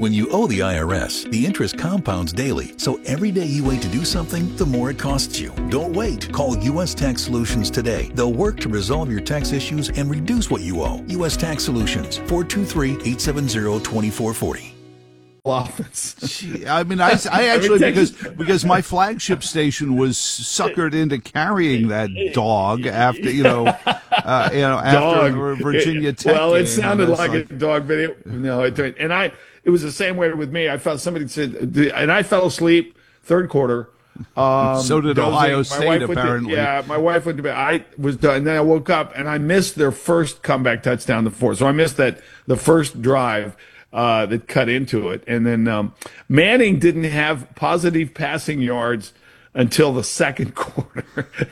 When you owe the IRS, the interest compounds daily, so every day you wait to do something, the more it costs you. Don't wait. Call U.S. Tax Solutions today. They'll work to resolve your tax issues and reduce what you owe. U.S. Tax Solutions, 423-870-2440. Office. Gee, I mean, I actually because my flagship station was suckered into carrying that dog after after Virginia Tech. Well, it sounded like a dog video. No, it was the same way with me. I felt somebody said, and I fell asleep third quarter. So did Ohio State, apparently. My wife went to bed. I was done. And then I woke up and I missed their first comeback touchdown, the fourth. So I missed the first drive. That cut into it. And then Manning didn't have positive passing yards until the second quarter.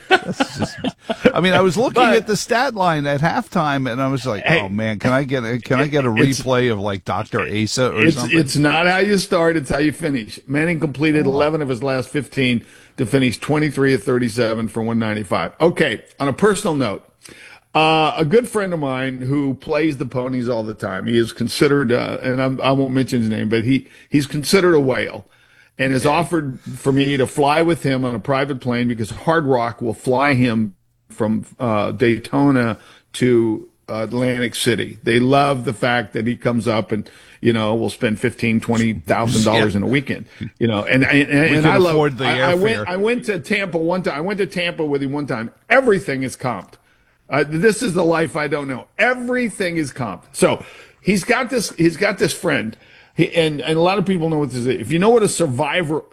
I was looking at the stat line at halftime, and I was like, "Oh man, can I get a replay of like Dr. Asa or something?" It's not how you start; it's how you finish. Manning completed 11 of his last 15 to finish 23 of 37 for 195. Okay, on a personal note. A good friend of mine who plays the ponies all the time. He is considered, and I won't mention his name, but he's considered a whale, and has offered for me to fly with him on a private plane because Hard Rock will fly him from Daytona to Atlantic City. They love the fact that he comes up and we'll spend $20,000 in a weekend. And I love the airfare. I went to Tampa one time. I went to Tampa with him one time. Everything is comped. This is the life I don't know. Everything is comped. So he's got this friend, and a lot of people know what this is. If you know what a survivor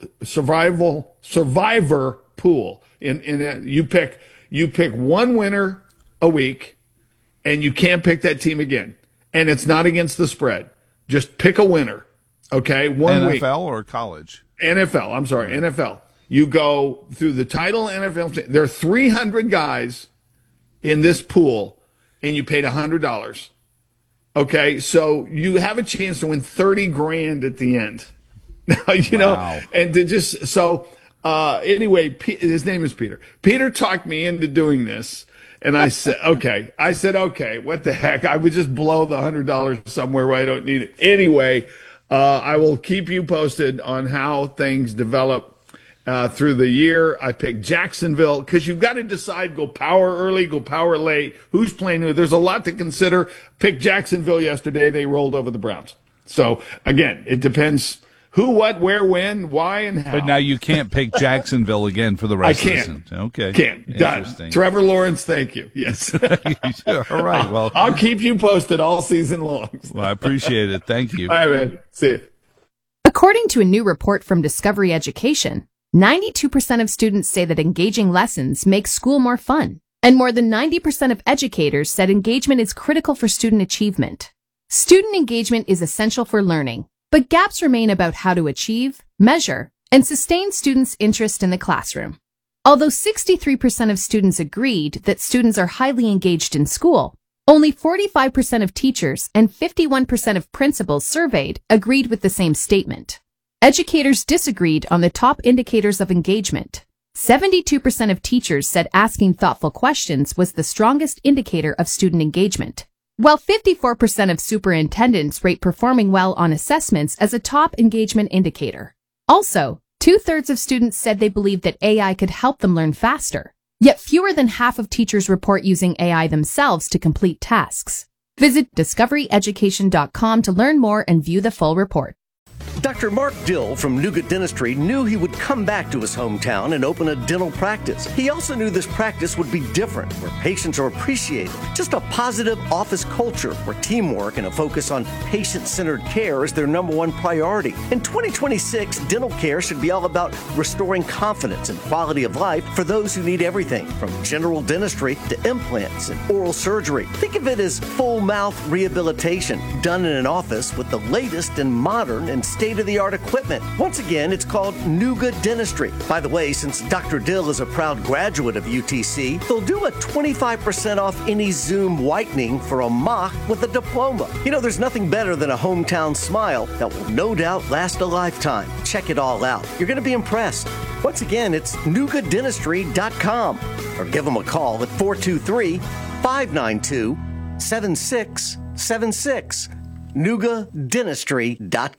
pool, you pick one winner a week, and you can't pick that team again. And it's not against the spread. Just pick a winner. Okay, one week. NFL or college? NFL. I'm sorry, NFL. You go through the title NFL. There are 300 guys in this pool, and you paid $100. Okay, so you have a chance to win $30,000 at the end. Wow. And to just anyway, his name is Peter. Peter talked me into doing this, and I said, okay. What the heck? I would just blow the $100 somewhere where I don't need it. Anyway, I will keep you posted on how things develop. Through the year, I picked Jacksonville because you've got to decide, go power early, go power late. Who's playing who? There's a lot to consider. Picked Jacksonville yesterday. They rolled over the Browns. So, again, it depends who, what, where, when, why, and how. But now you can't pick Jacksonville again for the rest of the season. Okay. Can't. Done. Trevor Lawrence, thank you. Yes. All right. Well, I'll keep you posted all season long. Well, I appreciate it. Thank you. All right, man. See you. According to a new report from Discovery Education, 92% of students say that engaging lessons make school more fun, and more than 90% of educators said engagement is critical for student achievement. Student engagement is essential for learning, but gaps remain about how to achieve, measure, and sustain students' interest in the classroom. Although 63% of students agreed that students are highly engaged in school, only 45% of teachers and 51% of principals surveyed agreed with the same statement. Educators disagreed on the top indicators of engagement. 72% of teachers said asking thoughtful questions was the strongest indicator of student engagement, while 54% of superintendents rate performing well on assessments as a top engagement indicator. Also, 2/3 of students said they believed that AI could help them learn faster, yet fewer than half of teachers report using AI themselves to complete tasks. Visit discoveryeducation.com to learn more and view the full report. Dr. Mark Dill from Nougat Dentistry knew he would come back to his hometown and open a dental practice. He also knew this practice would be different, where patients are appreciated. Just a positive office culture where teamwork and a focus on patient-centered care is their number one priority. In 2026, dental care should be all about restoring confidence and quality of life for those who need everything, from general dentistry to implants and oral surgery. Think of it as full mouth rehabilitation done in an office with the latest and modern and state-of-the-art equipment. Once again, it's called Nougat Dentistry. By the way, since Dr. Dill is a proud graduate of UTC, they'll do a 25% off any Zoom whitening for a mock with a diploma. You know, there's nothing better than a hometown smile that will no doubt last a lifetime. Check it all out. You're going to be impressed. Once again, it's nougatdentistry.com or give them a call at 423-592-7676. nougatdentistry.com.